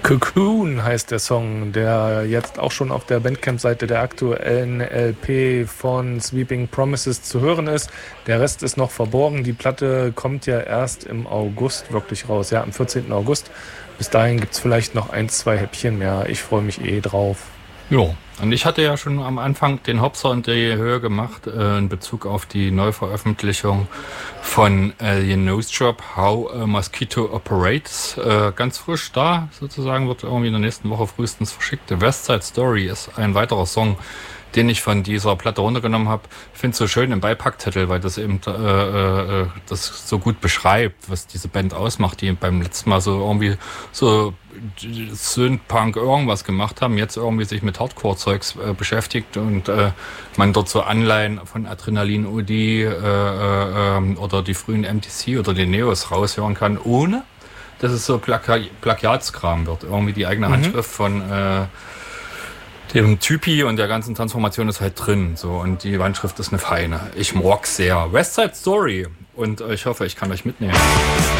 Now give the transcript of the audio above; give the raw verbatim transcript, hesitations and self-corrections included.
Cocoon heißt der Song, der jetzt auch schon auf der Bandcamp-Seite der aktuellen L P von Sweeping Promises zu hören ist. Der Rest ist noch verborgen. Die Platte kommt ja erst im August wirklich raus, ja, am vierzehnten August. Bis dahin gibt es vielleicht noch ein, zwei Häppchen mehr. Ich freue mich eh drauf. Jo, und ich hatte ja schon am Anfang den Hopser in die Höhe gemacht äh, in Bezug auf die Neuveröffentlichung von Alien Nose Job, How a Mosquito Operates. Äh, ganz frisch da, sozusagen, wird irgendwie in der nächsten Woche frühestens verschickt. The West Side Story ist ein weiterer Song, den ich von dieser Platte runtergenommen habe. Ich finde es so schön im Beipackzettel, weil das eben äh, äh, das so gut beschreibt, was diese Band ausmacht, die beim letzten Mal so irgendwie so Synth-Punk irgendwas gemacht haben, jetzt irgendwie sich mit Hardcore-Zeugs äh, beschäftigt und äh, man dort so Anleihen von Adrenalin-O D äh, äh, oder die frühen M T C oder die Neos raushören kann, ohne dass es so Plaka- Plagiatskram wird. Irgendwie die eigene Handschrift mhm. von äh, dem Typi und der ganzen Transformation ist halt drin. So, und die Handschrift ist eine feine. Ich mag sehr. West Side Story. Und äh, ich hoffe, ich kann euch mitnehmen.